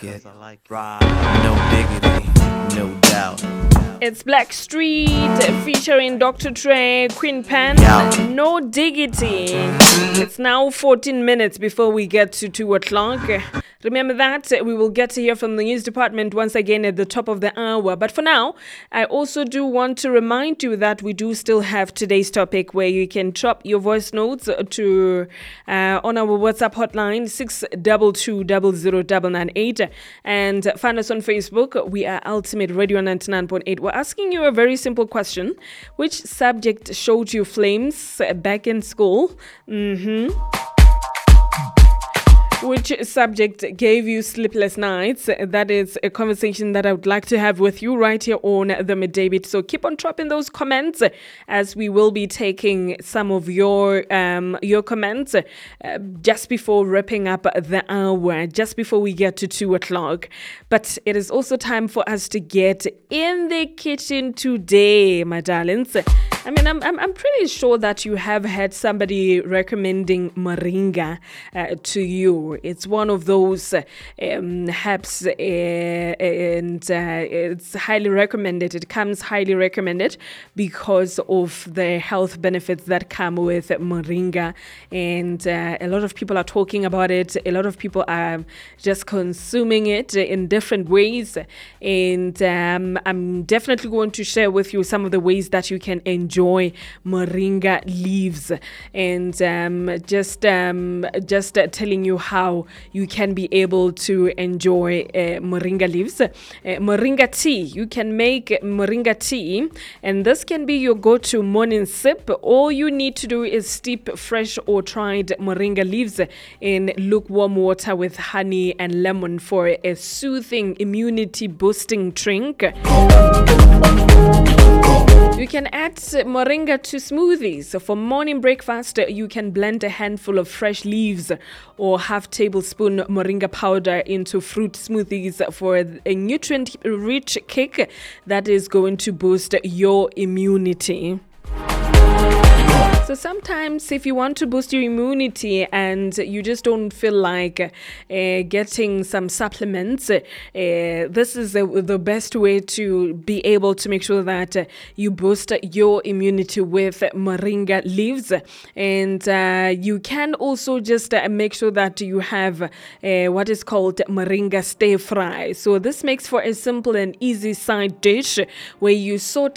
like it. No diggity, no doubt. It's Blackstreet featuring Dr. Dre, Queen Pen, No Diggity. It's now 14 minutes before we get to 2 o'clock. Remember that we will get to hear from the news department once again at the top of the hour. But for now, I also do want to remind you that we do still have today's topic where you can drop your voice notes to on our WhatsApp hotline 622009998 and find us on Facebook. We are Ultimate Radio 99.8. We're asking you a very simple question. Which subject showed you flames back in school? Which subject gave you sleepless nights? That is a conversation that I would like to have with you right here on the Midday Beat. So keep on dropping those comments as we will be taking some of your comments just before wrapping up the hour, just before we get to 2 o'clock. But it is also time for us to get in the kitchen today, my darlings. I mean, I'm pretty sure that you have had somebody recommending moringa to you. It's one of those herbs, and it's highly recommended. It comes highly recommended because of the health benefits that come with moringa, and a lot of people are talking about it. A lot of people are just consuming it in different ways, and I'm definitely going to share with you some of the ways that you can enjoy moringa leaves, and just telling you how you can be able to enjoy moringa leaves. Moringa tea. You can make moringa tea, and this can be your go-to morning sip. All you need to do is steep fresh or dried moringa leaves in lukewarm water with honey and lemon for a soothing, immunity-boosting drink. You can add moringa to smoothies. So for morning breakfast, you can blend a handful of fresh leaves or half tablespoon moringa powder into fruit smoothies for a nutrient-rich kick that is going to boost your immunity. So sometimes if you want to boost your immunity and you just don't feel like getting some supplements, this is the best way to be able to make sure that you boost your immunity with moringa leaves. And you can also just make sure that you have what is called moringa stir fry. So this makes for a simple and easy side dish where you saute